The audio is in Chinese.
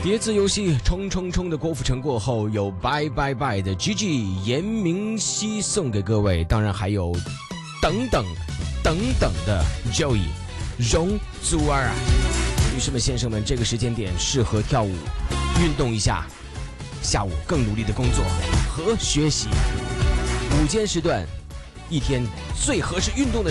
叠字游戏冲冲冲的郭富城过后，有拜拜拜的 GG 严明熙送给各位，当然还有等等的 Joey 容祖儿啊。女士们先生们，这个时间点适合跳舞运动一下，下午更努力的工作和学习。午间时段一天最合适运动的